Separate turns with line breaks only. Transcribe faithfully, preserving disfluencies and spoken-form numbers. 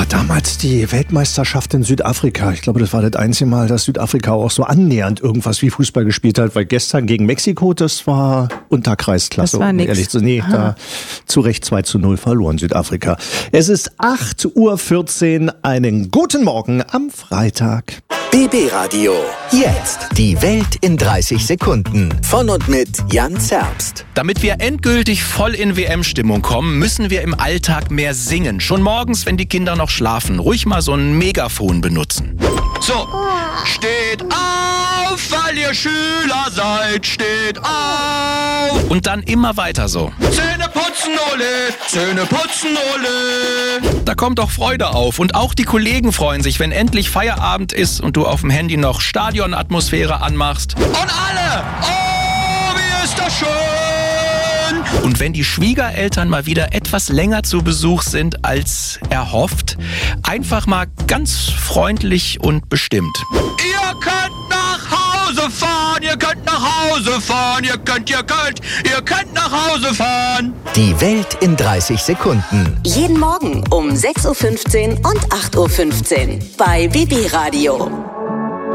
damals die Weltmeisterschaft in Südafrika. Ich glaube, das war das einzige Mal, dass Südafrika auch so annähernd irgendwas wie Fußball gespielt hat, weil gestern gegen Mexiko, das war Unterkreisklasse.
Das war
um
nix.
ehrlich zu nee, da zu Recht zwei zu null verloren Südafrika. Es ist acht Uhr vierzehn. Einen guten Morgen am Freitag.
B B Radio. Jetzt die Welt in dreißig Sekunden. Von und mit Jan Zerbst.
Damit wir endgültig voll in W M-Stimmung kommen, müssen wir im Alltag mehr singen. Schon morgens, wenn die Kinder noch schlafen. Ruhig mal so ein Megafon benutzen. So, steht auf, weil ihr Schüler seid, steht auf. Und dann immer weiter so. Zähne putzen, ole, Zähne putzen, ole. Da kommt doch Freude auf. Und auch die Kollegen freuen sich, wenn endlich Feierabend ist und du auf dem Handy noch Stadionatmosphäre anmachst. Und alle, oh, wie ist das schön. Und wenn die Schwiegereltern mal wieder etwas länger zu Besuch sind als erhofft, einfach mal ganz freundlich und bestimmt. Ihr könnt nach Hause fahren, ihr könnt nach Hause fahren, ihr könnt, ihr könnt, ihr könnt nach Hause fahren.
Die Welt in dreißig Sekunden.
Jeden Morgen um sechs Uhr fünfzehn und acht Uhr fünfzehn bei B B Radio.